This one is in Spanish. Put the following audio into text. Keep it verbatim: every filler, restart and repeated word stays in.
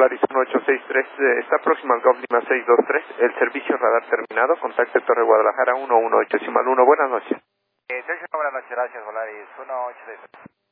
Volaris uno ocho seis tres, eh, está próximo al Golf Lima seis dos tres, el servicio radar terminado, contacte Torre Guadalajara uno uno ocho decimal uno, buenas noches. Eh, buenas noches, gracias, Volaris uno ocho seis tres.